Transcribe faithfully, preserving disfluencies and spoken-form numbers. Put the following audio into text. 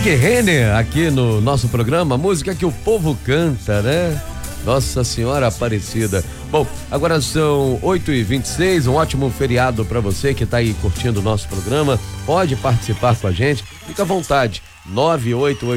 Rick Renner aqui no nosso programa, música que o povo canta, né? Nossa Senhora Aparecida. Bom, agora são oito e vinte e seis, um ótimo feriado para você que tá aí curtindo o nosso programa. Pode participar com a gente, fica à vontade. nove oito oito